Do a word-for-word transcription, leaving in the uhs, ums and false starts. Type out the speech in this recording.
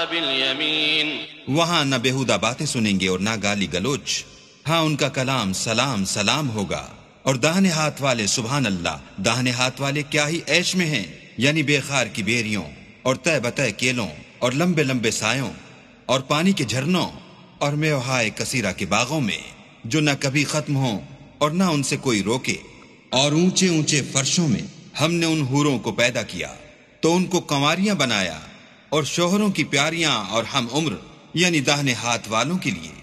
वहाँ न बेहुदा बातें सुनेंगे और न गाली गलोच। हाँ, उनका कलाम सलाम सलाम होगा। और दाहिने हाथ वाले सुभान अल्लाह, दाहिने हाथ वाले क्या ही ऐश में हैं, यानी बेखार की बेरियों और तय बतय केलों और लंबे लंबे सायों और पानी के झरनों और मेवहाय कसीरा के बागों में, जो न कभी खत्म हो और न उनसे कोई रोके। और ऊंचे ऊंचे फर्शों में हमने उन हूरों को पैदा किया तो उनको कंवारियां बनाया और शोहरों की प्यारियां और हम उम्र यानी दाहिने हाथ वालों के लिए।